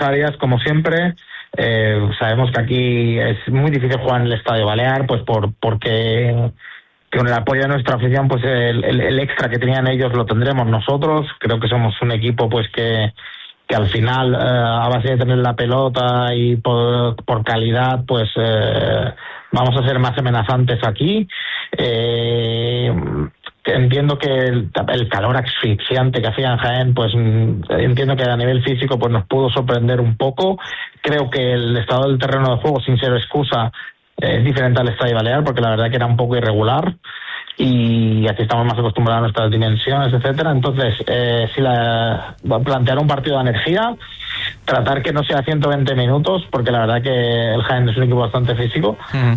Arias, como siempre. Sabemos que aquí es muy difícil jugar en el Estadio Balear, pues porque con el apoyo de nuestra afición, pues el extra que tenían ellos lo tendremos nosotros. Creo que somos un equipo pues que al final, a base de tener la pelota y por calidad, pues vamos a ser más amenazantes aquí. Entiendo que el calor asfixiante que hacía en Jaén, pues entiendo que a nivel físico pues nos pudo sorprender un poco. Creo que el estado del terreno de juego, sin ser excusa, es diferente al Estadio Balear, porque la verdad que era un poco irregular y aquí estamos más acostumbrados a nuestras dimensiones, etcétera. Entonces, plantear un partido de energía, tratar que no sea 120 minutos, porque la verdad que el Jaén es un equipo bastante físico.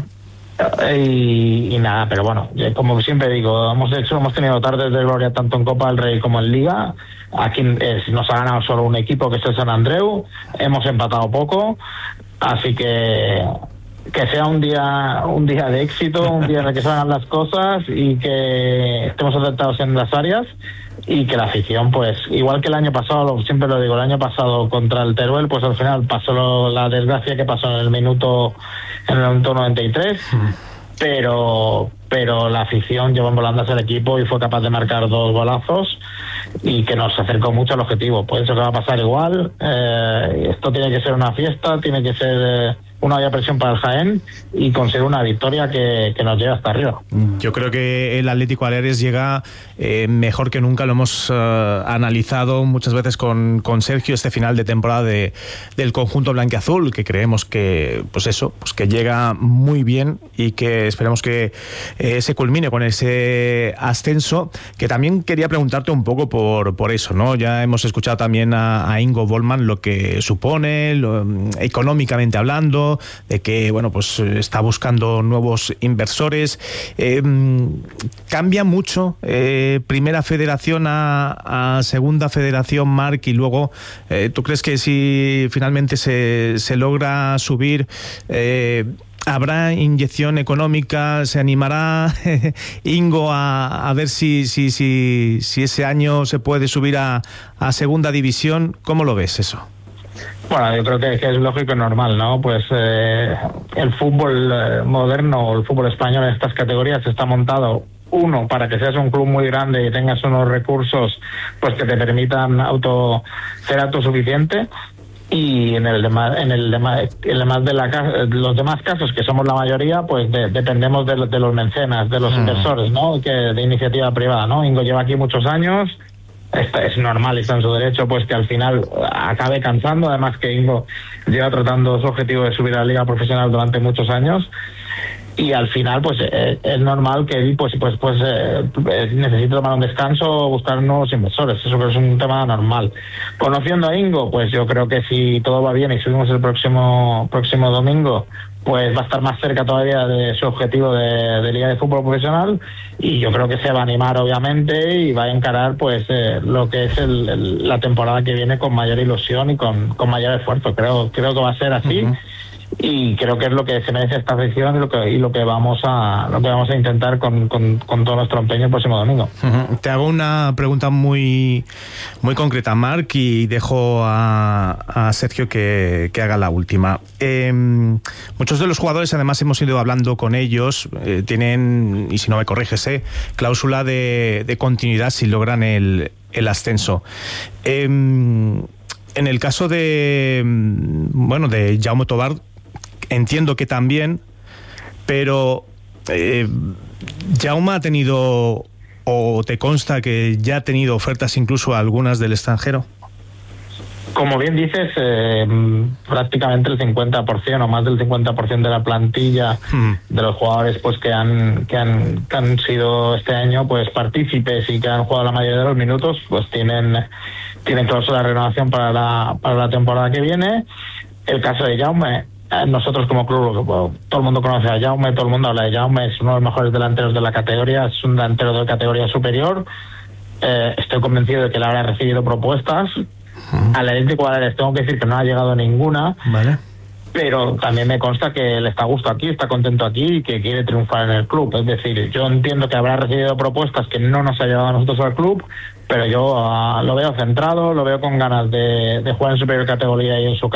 Y nada, pero bueno, como siempre digo, hemos tenido tardes de gloria tanto en Copa del Rey como en Liga. Aquí nos ha ganado solo un equipo, que es el Sant Andreu. Hemos empatado poco, así que sea un día de éxito, un día en el que salgan las cosas y que estemos acertados en las áreas, y que la afición, pues igual que el año pasado, siempre lo digo, el año pasado contra el Teruel, pues al final pasó la desgracia que pasó en el minuto 93, pero la afición llevó en volandas el equipo y fue capaz de marcar 2 golazos y que nos acercó mucho al objetivo. Pues eso que va a pasar igual. Esto tiene que ser una fiesta, tiene que ser una olla presión para el Jaén y conseguir una victoria que nos lleve hasta arriba. Yo creo que el Atlético Baleares llega mejor que nunca. Lo hemos analizado muchas veces con Sergio, este final de temporada del conjunto blanquiazul, que creemos que que llega muy bien y que esperemos que se culmine con ese ascenso. Que también quería preguntarte un poco por eso, ¿no? Ya hemos escuchado también a Ingo Bollmann lo que supone, económicamente hablando, de que pues está buscando nuevos inversores. Cambia mucho primera federación a segunda federación, Marc, y luego ¿tú crees que si finalmente se logra subir, habrá inyección económica? ¿Se animará Ingo a ver si ese año se puede subir a segunda división? ¿Cómo lo ves eso? Bueno, yo creo que es lógico y normal, ¿no? Pues el fútbol moderno, el fútbol español en estas categorías está montado, uno, para que seas un club muy grande y tengas unos recursos pues que te permitan ser autosuficiente, y en los demás casos, que somos la mayoría, pues dependemos de los mecenas, de los inversores, ¿no? De iniciativa privada, ¿no? Ingo lleva aquí muchos años. Es normal, está en su derecho, pues que al final acabe cansando. Además que Ingo lleva tratando su objetivo de subir a la liga profesional durante muchos años, y al final pues es normal que él pues necesite tomar un descanso o buscar nuevos inversores. Eso creo que es un tema normal. Conociendo a Ingo, pues yo creo que si todo va bien y subimos el próximo domingo, pues va a estar más cerca todavía de su objetivo de Liga de Fútbol Profesional, y yo creo que se va a animar obviamente y va a encarar pues lo que es la temporada que viene con mayor ilusión y con mayor esfuerzo. Creo que va a ser así. Y creo que es lo que se merece esta afición y lo que vamos a intentar con todo nuestro empeño el próximo domingo. Te hago una pregunta muy muy concreta, Marc, y dejo a Sergio que haga la última. Muchos de los jugadores, además hemos ido hablando con ellos, tienen, y si no me corriges, cláusula de continuidad si logran el ascenso. En el caso de Jaume Tobar, entiendo que también, pero Jaume ha tenido, o te consta que ya ha tenido ofertas incluso algunas del extranjero. Como bien dices, prácticamente el 50% o más del 50% de la plantilla de los jugadores pues que han sido este año pues partícipes y que han jugado la mayoría de los minutos, pues tienen cláusula de renovación para la temporada que viene. El caso de Jaume, nosotros como club, todo el mundo conoce a Jaume, todo el mundo habla de Jaume, es uno de los mejores delanteros de la categoría, es un delantero de categoría superior. Estoy convencido de que le habrá recibido propuestas. Al Atlético Baleares tengo que decir que no ha llegado ninguna. Vale. Pero también me consta que él está a gusto aquí, está contento aquí y que quiere triunfar en el club. Es decir, yo entiendo que habrá recibido propuestas que no nos ha llevado a nosotros al club, pero yo lo veo centrado, lo veo con ganas de jugar en superior categoría y en su